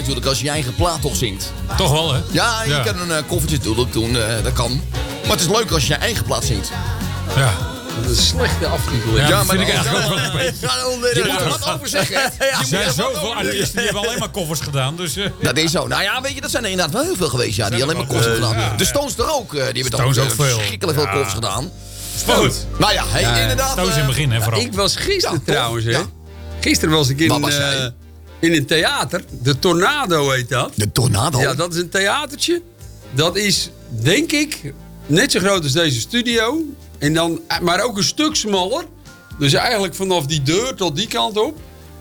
natuurlijk als je je eigen plaat toch zingt. Toch wel, hè? Ja, je kan een koffertje natuurlijk doen, dat kan. Maar het is leuk als je je eigen plaat zingt. Ja. Dat is een slechte aftiteling. Ja, maar vind ik eigenlijk ook wel een beetje. Je moet er wat over zeggen. Er zijn zoveel artiesten die hebben alleen maar koffers gedaan. Dus, Dat is zo. Nou ja, weet je, dat zijn er inderdaad wel heel veel geweest. Ja, die alleen maar koffers hebben gedaan. De Stones er ook. Die hebben Stones ook ook veel. verschrikkelijk veel koffers gedaan. goed. Nou ja, inderdaad. Stones in het begin, hè, vooral. Ik was gisteren Ja, trouwens, hè. ja. Gisteren was ik Waar was jij? in een theater. De Tornado heet dat. De Tornado? Ja, dat is een theatertje. Dat is, denk ik, net zo groot als deze studio. En dan, maar ook een stuk smaller. Dus eigenlijk vanaf die deur tot die kant op.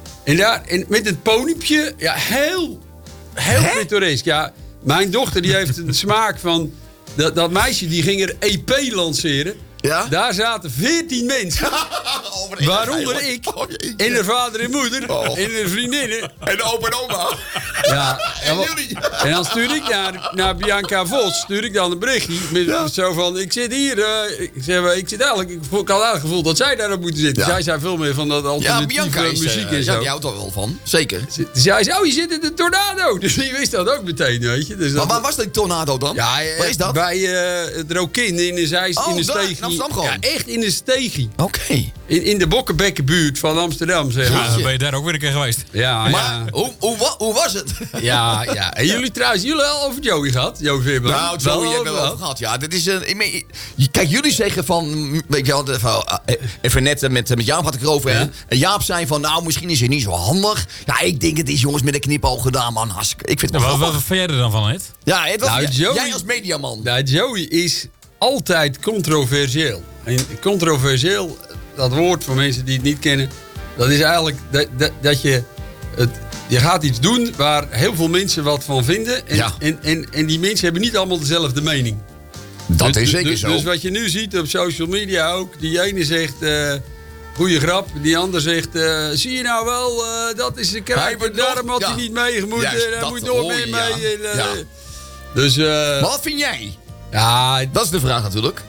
En met het podiumpje, ja, heel pittoresk. Ja, mijn dochter die heeft een smaak van... Dat meisje die ging er EP lanceren. Ja? Daar zaten 14 mensen. Waaronder ik. En haar vader en moeder. En haar vriendinnen. En opa en oma. Ja, En jullie. en dan stuur ik naar Bianca Vos, stuur ik dan een berichtje. Met zo van, ik zit hier. Ik had eigenlijk het gevoel dat zij daarop moeten zitten. Ja. Zij zijn veel meer van dat Ja, alternatieve Bianca is, muziek en ja, zo. die houdt er wel van. Zeker. Dus zij zei, je zit in de Tornado. Dus die wist dat ook meteen, weet je. Dus Maar waar was die Tornado dan? ja, waar is dat? Bij het Rokin in de Zeist, Oh, in de daar, in stegie. Amsterdam gewoon? Ja, echt in de stegie. Oké. In de Bokkenbekkenbuurt van Amsterdam, zeg maar. Ja, dan ben je daar ook weer een keer geweest. Ja, Maar hoe was het? ja. En jullie al over Joey gehad? Joey Veerman? Nou, Joey hebben we over gehad. Ja, dit is kijk, jullie zeggen van... Weet je wel, even net met Jaap had ik erover. Ja? En Jaap zei van, nou, misschien is het niet zo handig. Ja, ik denk het is jongens met een knipoog gedaan, man. Ik vind het wel Wat grappig. vind jij er dan van, het? Ja, het was, Nou, Joey- jij als mediaman. Nou, Joey is altijd controversieel. En controversieel, dat woord voor mensen die het niet kennen... dat is eigenlijk dat je... Je gaat iets doen waar heel veel mensen wat van vinden. En, Ja. en die mensen hebben niet allemaal dezelfde mening. Dat Dus- is zeker dus, zo. Dus wat je nu ziet op social media ook. Die ene zegt, goeie grap. Die ander zegt, zie je nou wel, dat is de kruiper. Hij Daarom had hij ja. niet meegemoet. Juist, Hij dat moet nooit hoor meer je, mee. ja. En, Ja. Dus, Maar wat vind jij? ja, Dat is de vraag natuurlijk.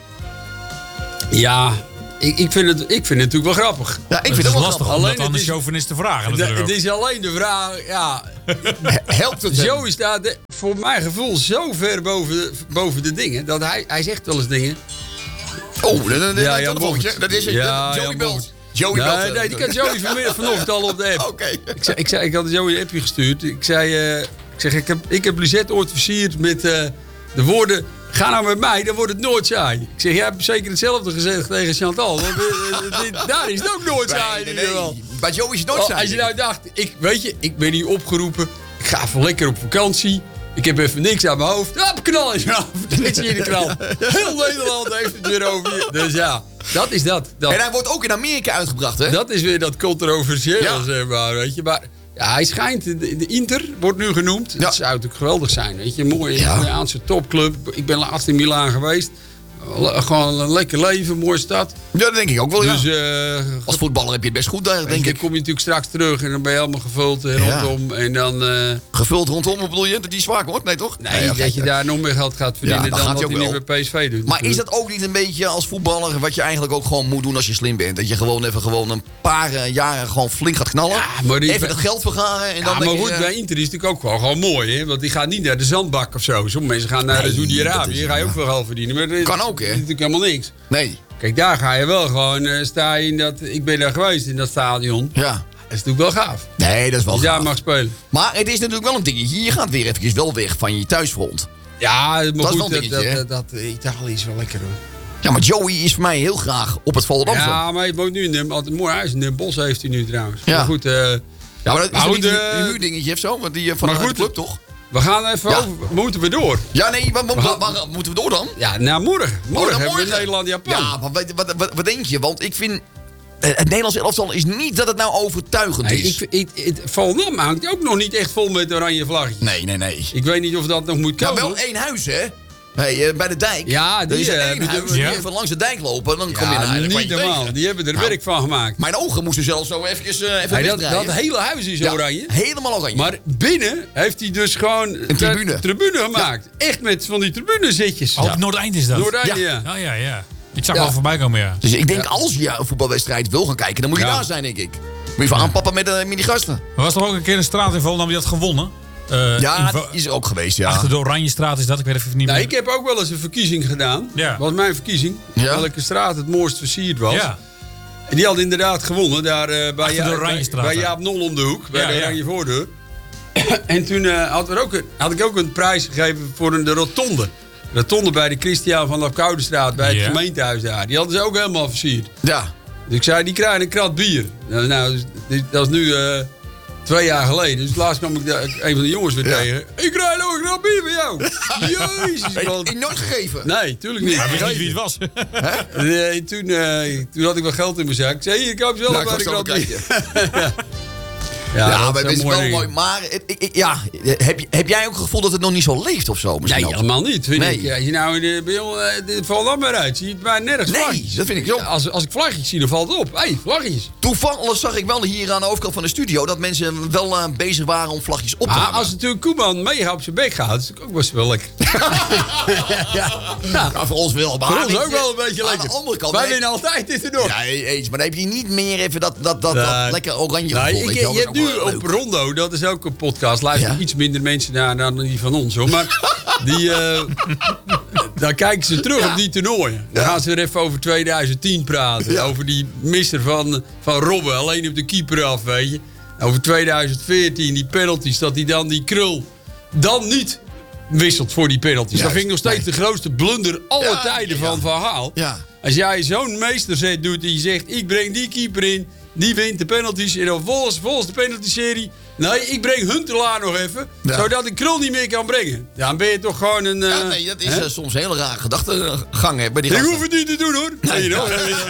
ja ik vind het natuurlijk wel grappig. Ja, ik Het vind is het wel lastig grappig. om Alleen dat aan de het is- chauvinist te vragen Het natuurlijk ook. is alleen de vraag, ja... Helpt het hem? Joey staat voor mijn gevoel zo ver boven de dingen. Dat hij zegt wel eens dingen. Oh, dat Ja, is Jan een telefoontje. Bocht. Dat is het. Ja, Joey Jan belt. Bocht. Joey belt. Nee, die kan Joey vanochtend al op de app. Oké. Ik had Joey een appje gestuurd. Ik heb Lisette ooit versierd met de woorden... Ga nou met mij, dan wordt het nooit saai. Ik zeg, jij hebt zeker hetzelfde gezegd tegen Chantal. Want daar is het ook nooit saai. in ieder geval. Bij Joey is het nooit saai. Als je nou dacht, ik ben hier opgeroepen. Ik ga even lekker op vakantie. Ik heb even niks aan mijn hoofd. Hop, knal is eraf. Dit zie je in de krant. Heel Nederland heeft het weer over je. Dus ja, dat is dat. En hij wordt ook in Amerika uitgebracht, hè? Dat is weer dat controversiële, Ja. zeg maar, weet je. Maar ja, hij schijnt, de Inter wordt nu genoemd. Ja. Dat zou natuurlijk geweldig zijn, weet je. Een mooie Ja. Italiaanse topclub. Ik ben laatst in Milaan geweest. Gewoon een lekker leven, mooie stad. Ja, dat denk ik ook wel, ja. Dus Als voetballer heb je het best goed daar, denk dan ik. kom je natuurlijk straks terug en dan ben je helemaal gevuld rondom. En dan... Gevuld rondom, wat bedoel je? Dat die zwaar wordt? Nee, toch? Nee, dat je daar nog meer geld gaat verdienen Ja, dan dan gaat wat hij hij ook nu bij PSV doet. Maar is dat ook niet een beetje als voetballer wat je eigenlijk ook gewoon moet doen als je slim bent? Dat je gewoon even een paar jaren gewoon flink gaat knallen. Ja, maar even het geld vergaren en dan Ja, maar denk goed, je, bij Inter is het natuurlijk ook gewoon mooi, hè? Want die gaat niet naar de zandbak of zo. Sommige mensen gaan naar Nee, Saudi-Arabië, dat is- daar ga je ook wel geld verdienen. Maar dat Kan ook, hè? is natuurlijk helemaal niks. Nee, Kijk, daar ga je wel gewoon, sta je in dat, ik ben daar geweest in dat stadion. ja. Dat is natuurlijk wel gaaf. Nee, dat is wel Als je daar gaaf. mag spelen. Maar het is natuurlijk wel een dingetje. Je gaat weer eventjes wel weg van je thuisfront. Ja, maar is wel goed, een dingetje, hè? dat Italië is wel lekker hoor. Ja, maar Joey is voor mij heel graag op het Volendamse. Ja, maar hij woont nu in een mooi huis in Den Bosch heeft hij nu trouwens. Ja. Maar goed, Ja, maar dat is Maar toch goed, niet een huurdingetje of zo? Want die van maar de goed, club, toch? we gaan even Ja. over, moeten we door? Ja, nee, waar moeten we door dan? Ja, nou morgen. Morgen hebben we morgen. Nederland-Japan. Ja, maar wat denk je? Want ik vind... Het Nederlands elftal is niet dat het nou overtuigend Nee, is. het Volendam hangt ook nog niet echt vol met oranje vlaggetjes. Nee. Ik weet niet of dat nog moet Ja, komen. wel één huis, hè? Hey, bij de dijk. Ja, Er die is één hebben huis. de- Die ja. even langs de dijk lopen. Dan kom je Ja, naar niet normaal. Die hebben er Nou, werk van gemaakt. Mijn ogen moesten zelfs zo even Nee, wegdraaien. dat hele huis is Ja, oranje. helemaal oranje. Maar binnen heeft hij dus gewoon Een tribune. tribune gemaakt. Echt met van die tribunezitjes. Op Noordeind is dat. Noordeinde, ja. Ja. Ik zag Ja. wel voorbij komen, ja. Dus ik denk, als je een voetbalwedstrijd wil gaan kijken, dan moet je Ja. daar zijn, denk ik. Moet je even aanpappen met die gasten. Er was toch ook een keer een straat in Volendam die had gewonnen? Ja, die is er ook geweest, ja. Achter de Oranjestraat is dat, ik weet even niet Nou, meer. ik heb ook wel eens een verkiezing gedaan. Ja. Dat was mijn verkiezing. Ja. Welke straat het mooist versierd was. Ja. En die had inderdaad gewonnen. Daar bij, Achter de Oranjestraat, bij hè? Jaap Nol om de hoek. Bij Ja, de ja. Oranje Voordeur. En toen had ik ook een prijs gegeven voor de rotonde. Rotonde bij de Christiaan van der Koudestraat. Bij het Ja. gemeentehuis daar. Die hadden ze ook helemaal versierd. Ja. Dus ik zei, die krijgen een krat bier. Nou, dat is nu 2 jaar geleden. Dus laatst kwam ik een van de jongens weer tegen. Ik krijg nog een krat bier van jou. Jezus, Heb man. je nooit gegeven? Nee, tuurlijk niet. Hij wist niet wie het was. Nee, toen had ik wel geld in mijn zak. Ik zei, hier, ik koop zelf Nou, maar ik een was krat ook bier. Ja, dat maar zijn het is mooie wel dingen. mooi. Maar heb jij ook het gevoel dat het nog niet zo leeft of zo? Misschien Nee, ook? helemaal niet. Vind Nee. ik. Ja, als je nou bij ons, dit valt dan maar uit. Zie je het bij nergens Nee, vlaggetjes. dat vind ik ook. Als ik vlaggetjes zie, dan valt het op. Hé, vlaggetjes. Toevallig zag ik wel hier aan de overkant van de studio dat mensen wel bezig waren om vlagjes op te Maar hangen. als natuurlijk Koeman mega op zijn bek gaat, is het ook best wel lekker. ja. Nou, voor ons wel. Maar Voor ons weet ook je, wel een beetje aan lekker. de andere kant. Wij nee. winnen altijd dit erdoor. Ja, eens. Maar dan heb je niet meer even dat Nee. lekker oranje Nee, gevoel. weet je wel. je Dat hebt is nu ook wel op leuk. Rondo, dat is ook een podcast, luisteren Ja? iets minder mensen naar dan die van ons, hoor. Maar dan kijken ze terug op die toernooien. Dan Ja. gaan ze weer even over 2010 praten. Ja. Over die misser van Robben, alleen op de keeper af, weet je. Over 2014, die penalties, dat hij dan die Krul dan niet wisselt voor die penalties. Juist, Dat vind ik nog steeds nee. de grootste blunder alle Ja, tijden ja. van Verhaal. Ja. Als jij zo'n meesterzet doet die zegt, ik breng die keeper in, die wint de penalties. En dan volgens de penalty-serie, nee, ik breng Huntelaar nog even, Ja. zodat ik Krul niet meer kan brengen. Ja, dan ben je toch gewoon een... Ja, nee, dat is hè? soms een hele rare gedachtegang hè, bij die Ik gasten. hoef het niet te doen, hoor. Nee, dat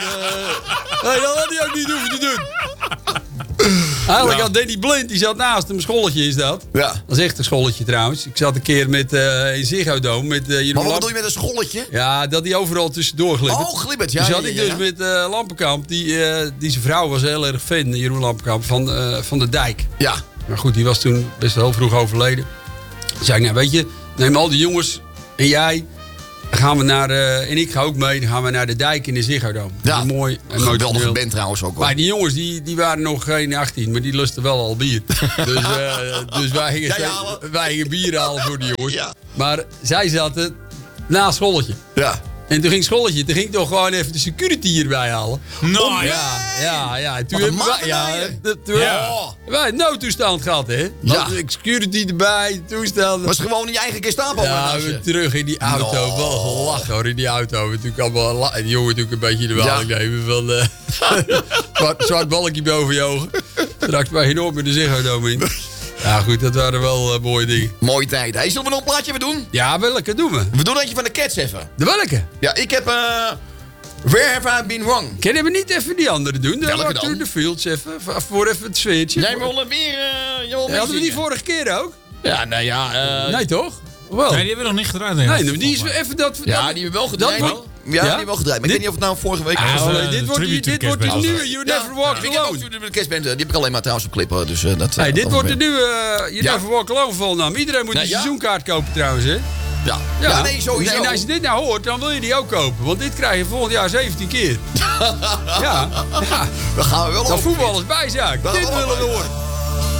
had hij ook niet hoeven te doen. Eigenlijk had Danny Blind, die zat naast hem, een scholletje is dat. Ja. Dat is echt een scholletje trouwens. Ik zat een keer met, in Ziggo Dome met Jeroen Maar wat Lamp- bedoel je met een scholletje? Ja, dat hij overal tussendoor glibbert. Oh, glibbert, ja. Dus ja, had ja, ik ja. dus met Lampenkamp, die zijn vrouw was heel erg fan, Jeroen Lampenkamp, van de Dijk. Ja. Maar goed, die was toen best wel heel vroeg overleden. Toen zei ik, nou weet je, neem al die jongens en jij, gaan we naar, en ik ga ook mee, dan gaan we naar de Dijk in de Ziggo Dome. Ja. Dat is mooi, Een geweldige emotioneel. band trouwens ook hoor. Maar die jongens, die waren nog geen 18, maar die lusten wel al bier. Dus wij gingen, Jij halen? wij gingen bier halen voor die jongens. Ja. Maar zij zaten naast scholletje. Ja. En toen ging scholletje, toen ging ik toch gewoon even de security hierbij halen. Nou, Ja. En toen Wat een hebben wij, maat toen Ja. hebben wij een noodtoestand gehad, hè? Ja. Security erbij, toestand. Was gewoon in je eigen Gestapo. Ja, naast je. we terug in die auto. No. Wel gelachen hoor, in die auto. En toen kwam wel die jongen natuurlijk een beetje de waal Ja. nemen van... zwart balkje boven je ogen. Straks bij je door met de Ziggo Dome in. Ja goed, dat waren wel mooie dingen. Mooie tijd. Hey, zullen we nog een plaatje weer doen? Ja, welke doen we? We doen eentje van de Cats even. De welke? Ja, ik heb... Where Have I Been Wrong? Kunnen we niet even die andere doen? Welke dan? Tour de Fields even. Voor even het sfeertje. Jij wil weer... Hadden we die vorige keer ook? Ja, nou ja... Nee toch? Wel. Nee, die hebben we nog niet gedraaid. Nee, die is even dat... ja, dat- die hebben we wel gedraaid. dat hoor. wordt- Ja, die ja? hebben we wel gedraaid. Maar ik weet niet of het nou vorige week was. Ah, was, dit wordt die tribute to Cats nieuwe Band. You Never Walk Ik heb ook Alone. de Cats Band, die heb ik alleen maar trouwens op clippen. Dus, dat, Hey, dit dat wordt de ben- nieuwe You Ja. Never Walk Alone volnaam. Iedereen moet Nee, een ja? seizoenkaart kopen trouwens, hè? Ja. Ja, nee, sowieso. En als je dit nou hoort, dan wil je die ook kopen. Want dit krijg je volgend jaar 17 keer. ja. Daar gaan we wel Dat over. voetbal is bijzaak. Dat Dit wel willen we bij. horen.